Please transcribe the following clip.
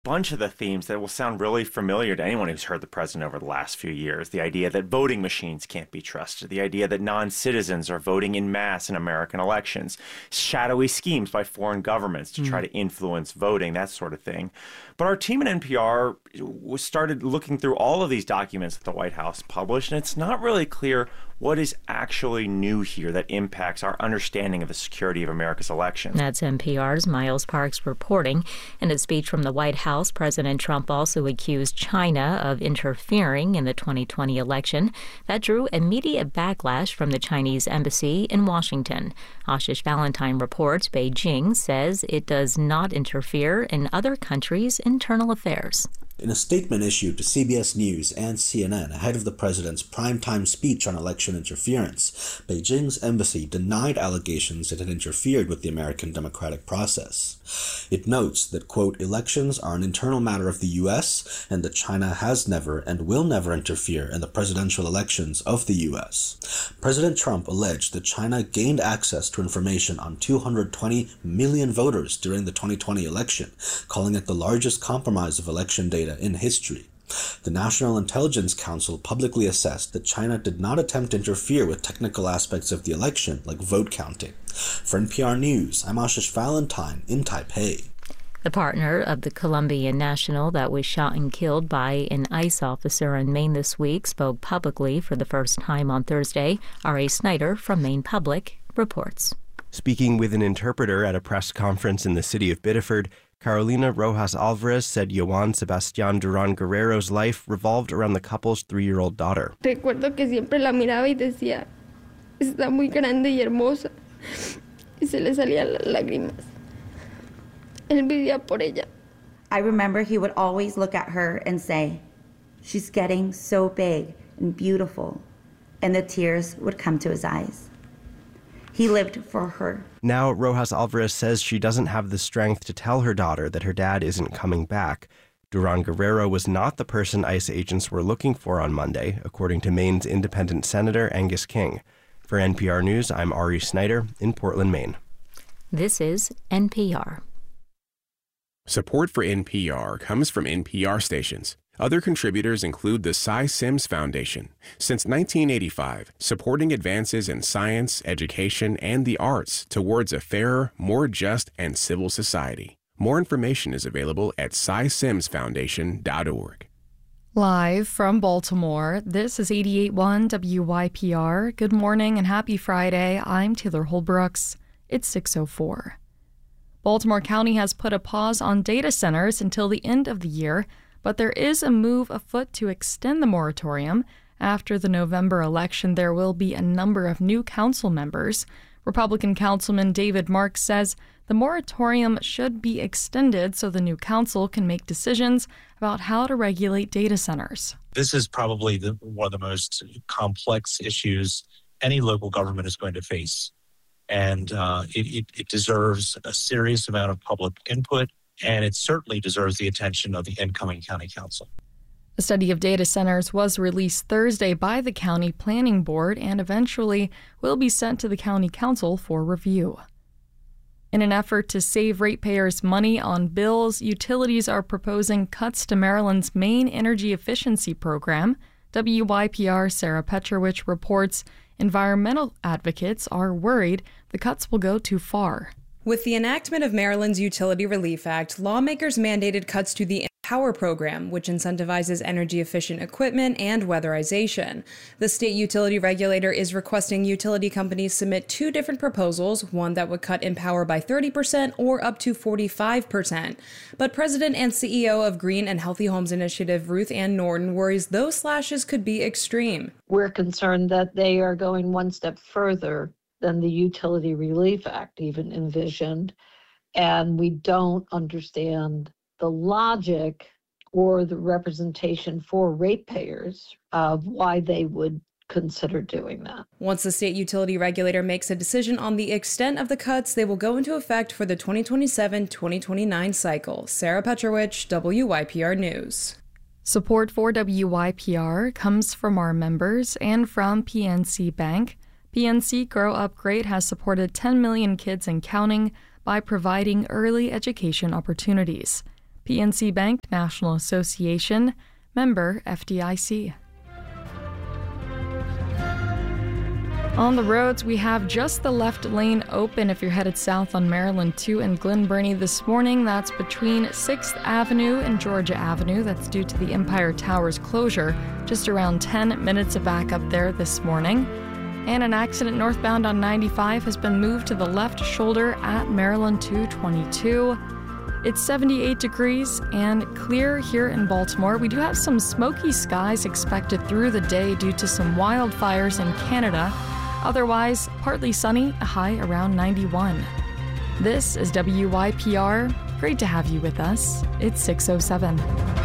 bunch of the themes that will sound really familiar to anyone who's heard the president over the last few years. The idea that voting machines can't be trusted, the idea that non-citizens are voting in mass in American elections, shadowy schemes by foreign governments to try to influence voting, that sort of thing. But our team at NPR started looking through all of these documents that the White House published, and it's not really clear what is actually new here that impacts our understanding of the security of America's elections. That's NPR's Miles Parks reporting. In a speech from the White House, President Trump also accused China of interfering in the 2020 election. That drew immediate backlash from the Chinese embassy in Washington. Ashish Valentine reports Beijing says it does not interfere in other countries' internal affairs. In a statement issued to CBS News and CNN ahead of the president's primetime speech on election interference, Beijing's embassy denied allegations it had interfered with the American democratic process. It notes that, quote, elections are an internal matter of the U.S. and that China has never and will never interfere in the presidential elections of the U.S. President Trump alleged that China gained access to information on 220 million voters during the 2020 election, calling it the largest compromise of election data in history. The National Intelligence Council publicly assessed that China did not attempt to interfere with technical aspects of the election, like vote counting. For NPR News, I'm Ashish Valentine in Taipei. The partner of the Colombian national that was shot and killed by an ICE officer in Maine this week spoke publicly for the first time on Thursday. R.A. Snyder from Maine Public reports. Speaking with an interpreter at a press conference in the city of Biddeford, Carolina Rojas Alvarez said Joan Sebastián Durán Guerrero's life revolved around the couple's 3-year-old daughter. Recuerdo que siempre la miraba y decía, está muy grande y hermosa, y se le salían las lágrimas. Él vivía por ella. I remember he would always look at her and say, she's getting so big and beautiful, and the tears would come to his eyes. He lived for her. Now, Rojas Alvarez says she doesn't have the strength to tell her daughter that her dad isn't coming back. Durán Guerrero was not the person ICE agents were looking for on Monday, according to Maine's independent Senator Angus King. For NPR News, I'm Ari Snyder in Portland, Maine. This is NPR. Support for NPR comes from NPR stations. Other contributors include the Cy Sims Foundation. Since 1985, supporting advances in science, education, and the arts towards a fairer, more just, and civil society. More information is available at cysimsfoundation.org. Live from Baltimore, this is 88.1 WYPR. Good morning and happy Friday. I'm Taylor Holbrooks. It's 6:04. Baltimore County has put a pause on data centers until the end of the year, but there is a move afoot to extend the moratorium. After the November election, there will be a number of new council members. Republican Councilman David Marks says the moratorium should be extended so the new council can make decisions about how to regulate data centers. This is probably one of the most complex issues any local government is going to face. And it deserves a serious amount of public input, and it certainly deserves the attention of the incoming county council. A study of data centers was released Thursday by the county planning board and eventually will be sent to the county council for review. In an effort to save ratepayers money on bills, utilities are proposing cuts to Maryland's main energy efficiency program. WYPR Sarah Petrovich reports environmental advocates are worried the cuts will go too far. With the enactment of Maryland's Utility Relief Act, lawmakers mandated cuts to the Empower program, which incentivizes energy-efficient equipment and weatherization. The state utility regulator is requesting utility companies submit 2 different proposals, one that would cut Empower by 30% or up to 45%. But President and CEO of Green and Healthy Homes Initiative, Ruth Ann Norton, worries those slashes could be extreme. We're concerned that they are going one step further than the Utility Relief Act even envisioned, and we don't understand the logic or the representation for ratepayers of why they would consider doing that. Once the state utility regulator makes a decision on the extent of the cuts, they will go into effect for the 2027-2029 cycle. Sarah Petrovich, WYPR News. Support for WYPR comes from our members and from PNC Bank. PNC Grow Up Great has supported 10 million kids and counting by providing early education opportunities. PNC Bank National Association, member FDIC. On the roads, we have just the left lane open if you're headed south on Maryland 2 and Glen Burnie this morning. That's between 6th Avenue and Georgia Avenue. That's due to the Empire Towers closure. Just around 10 minutes of backup there this morning. And an accident northbound on 95 has been moved to the left shoulder at Maryland 222. It's 78 degrees and clear here in Baltimore. We do have some smoky skies expected through the day due to some wildfires in Canada. Otherwise, partly sunny, a high around 91. This is WYPR. Great to have you with us. It's 6:07.